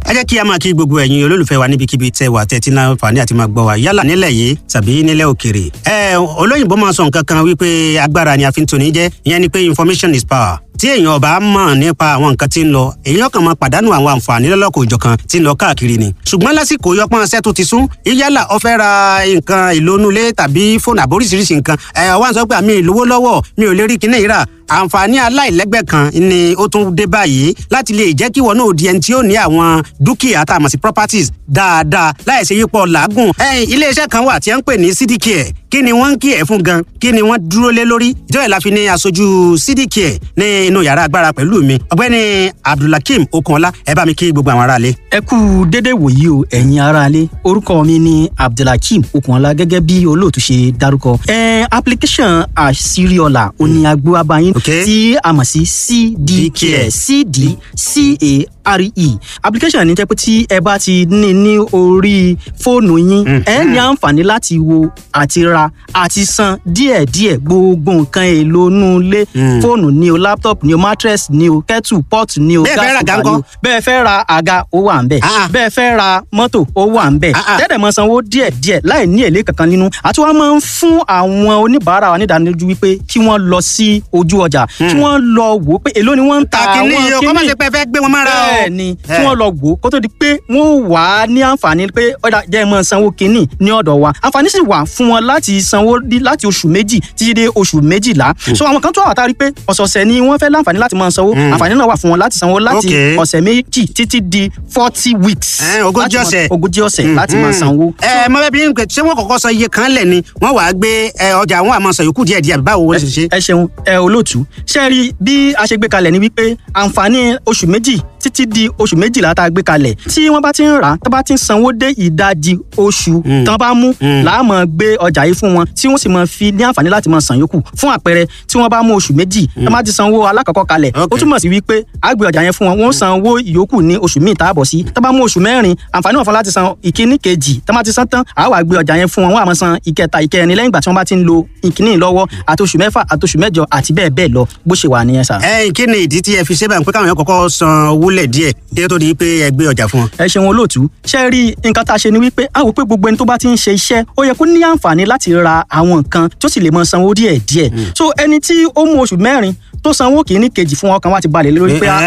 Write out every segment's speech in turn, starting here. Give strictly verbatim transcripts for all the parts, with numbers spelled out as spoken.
ẹ jẹ́ kí a máa kí gbogbo ẹ̀yin olólùfẹ́ wa níbikíbi tẹ́ wà tẹ́tí náà fàní àti máa gbọ́ wa yálà nílẹ̀ yìí tàbí nílẹ̀ òkèrè. ẹ olóyìnbó máa sọ nǹkan kan wípé agbára ni a fi ń toni jẹ́, ìyẹn ni pé information is power. tí èèyàn ọba mọ̀ nípa àwọn nǹkan tí ń lọ èèyàn kan máa pàdánù àwọn àǹfààní lọ́lọ́kọ̀ òjọ̀kan tí ń lọ káàkiri ni. ṣùgbọ́n lásìkò yọpọ́n ṣẹ́ tó ti sún yálà ó fẹ́ ra nǹkan ìlónúlé tàbí fóònù àbóríṣiríṣi nǹkan ẹ̀ wá ń sọ pé àmì ìlówó lọ́wọ́ mi ò lè rí kinní ìrà àǹfààní aláìlẹ́gbẹ́ kan ni ó tún dé báyìí láti lè jẹ́ kí wọn náà di ẹni tí ó ní àwọn dúkìá tá a mọ̀ sí properties dáadáa láìsí yípo làágùn. iléeṣẹ́ kan wà tí wọ́n ń pè ní CityCare kí ni wọ́n ń kí ẹ̀ fún gan kí ni wọ́n dúró lé lórí ìjọba ìlàfi ní aṣojú CityCare ní inú yàrá agbára pẹ̀lú mi ọ̀gbẹ́ni Abdulhakeem Okunọlá ẹ bá mi kí gbogbo àwọn aráalé. ẹ kú dédé wòyí o ẹ̀yin aráalé orúkọ mi ni Abdulhakeem Okunọlá gẹ́gẹ́ bí olóòtú ṣe dárúkọ. ẹ application àṣírí ọ̀la òní agbó abayín tí a mọ̀ sí CityCare C D C A R E application ní jẹ́ pé tí ẹ bá ti ní ní orí fóònù yín ẹ ní àǹfààní láti wo àti ra àti san díẹ̀díẹ̀ gbogbo nǹkan èlò inú ilé fóònù ni o laptop ni o mattress ni o kettle pot ni o gas cooker ni o bẹ́ẹ̀ fẹ́ ra àga ó wà ńbẹ̀ bẹ́ẹ̀ fẹ́ ra mọ́tò ó wà ńbẹ̀ tẹ́lẹ̀ mọ́ sanwó díẹ̀díẹ̀ láì ní èlé kankan nínú àti wọ́n máa ń fún àwọn oníbàárà wa nídánilójú wípé kí wọ́n lọ sí ojú ọjà kí wọ́n lọ wò ó pé èló ni wọ́n ń ta àwọn kíní yìí kọ́ máa ṣe pé fẹ́ gbé wọn mára o. bẹ́ẹ̀ ni kí wọ́n lọ wò ó kó tó di pé wọ́n wà á ní àǹfààní pé ọ̀dà jẹ́ ẹ máa sanwó kíní ní ọ̀dọ̀ wa àǹfààní sì wà fún wọn láti sanwó láti oṣù méjì títí dé oṣù méjìlá so àwọn kan tó wà tá a rí pé ọ̀sọ̀ọ̀sẹ̀ ni wọ́n fẹ́ láǹfààní láti máa sanwó àǹfààní náà wà fún wọn láti sanwó láti ọ̀sẹ̀ méjì títí di forty weeks ogójì ọ̀sẹ̀ ogójì ọ̀sẹ̀ láti máa sanwó. ẹ mọ bẹẹ bí n pè ṣé wọn kọ́kọ́ san iye kan lẹ ni wọn wàá gbé ọjà àwọn àmọ́ san yòókù díẹ̀ díẹ̀ báwo wọn ṣe ṣe. ẹ ṣeun ẹ olóòtú ṣe rí bí a ṣe gbé kalẹ̀ ni wípé àǹfààní oṣù méjì títí di oṣù méjìlá tá a gbé kalẹ̀ tí wọ́n bá ti ń rà tó bá ti ń sanwó dé ìdajì oṣù tán bá mú làá máa gbé ọjà yìí fún wọn tí wọ́n sì máa fi ní àǹfààní láti máa san yòókù fún àpẹẹrẹ tí wọ́n bá mú oṣù méjì tó bá ti sanwó alákọ̀ọ́kọ́ kalẹ̀ ó túmọ̀ sí wípé a gbé ọjà yẹn fún wọn wọ́n san owó ìyókù ní oṣù míì tá a bọ̀ sí tó bá mú oṣù mẹ́rin àǹfààní wọn fún láti san ìkíní kejì tó bá ti san tán a wá gbé ọjà yẹn fún wọn wọ́n á máa san ìkẹta ìkẹrin lẹ́yìn ìgbà tí wọ́n bá ti ń lo ìkíní lọ́wọ́ àti oṣù mẹ́fà àti oṣù mẹ́jọ àti bẹ́ẹ̀ bẹ́ẹ̀ lọ bó ṣe wà nìyẹn sà. ẹ kí ni ìdí tí ẹ fi ṣe báyìí pé káwọn yẹn kọ́kọ́ san owó lẹ̀ díẹ̀ kí ó tó di pé ẹ gbé ọjà fún wọn. ẹ ṣeun olóòtú ṣe rí nǹkan tá a ṣe ni wípé a wò pé gbogbo ẹni tó bá ti ń ṣe iṣẹ́ ó yẹ kó ní àǹfààní láti ra àwọn nǹkan tó sì lè máa sanwó díẹ̀ díẹ̀ so ẹni tí ó mú oṣù mẹ́rin tó sanwó kìíní kejì fún ọkàn wa ti balẹ̀ lórí pé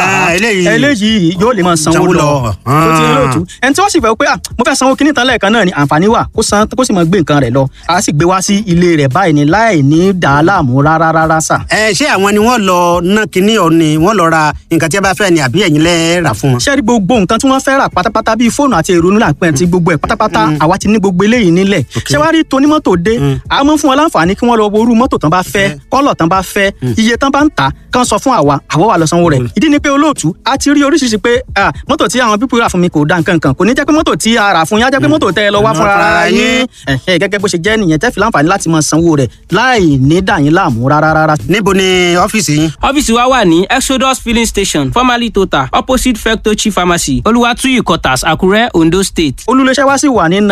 eléyìí yóò lè máa sanwó lọ tó ti olóòtú ẹni tí wọ́n sì fẹ́ pé mo fẹ́ sanwó kìíní tán lẹ́ẹ̀kan náà ni àǹfààní wà kó san kó sì máa gbé nǹkan rẹ̀ lọ a sì gbé wá sí ilé rẹ̀ báyìí ni láì ní dàá láàmú rárá rárá sà. ẹ ṣé àwọn ni wọ́n lọ ná kinní ọ ni wọ́n lọ ra nǹkan tí a bá fẹ́ ni àbí ẹ̀yin lẹ rà fún wọn. ṣé rí gbogbo nǹkan tí wọ́n fẹ́ rà pátápátá bíi fóònù àti ìrònú làpẹ́ àti gbogbo ẹ̀ pátápátá àwa ti ní gbogbo eléyìí nílẹ̀ ṣé wàá rí tonímọ́tò dé a mọ̀ fún wọn láǹfààní kí wọ́n lọ wo irú mọ́tò tán bá fẹ́ kọ́lọ̀ tán bá fẹ́ iye tán bá ń tà kán sọ fún àwa àwa wà lọ sanwó rẹ̀ ìdí ni pé olóòtú a ti rí oríṣiríṣi pé mọ́tò tí àwọn pípọ̀ rà fún mi kò dá nǹkan kan kò ní jẹ́ pé mọ́tò tí a rà fún yín á jẹ́ pé mọ́tò tẹ́ ẹ lọ wá fúnra yín gẹ́gẹ́ bó ṣe jẹ́ nìyẹn tẹ́ fi láǹfààní láti máa sanwó rẹ̀ láì ní dà yín láàmú rárá. níbo ni ọ́fíìsì yín. ọ́fíìsì wa wà ní Exodus filling station formerly Total opposite Fectochi pharmacy Olùwàtúyì quarters Àkúrẹ́ Ondo State. olùléṣẹ́ wa sì wà ní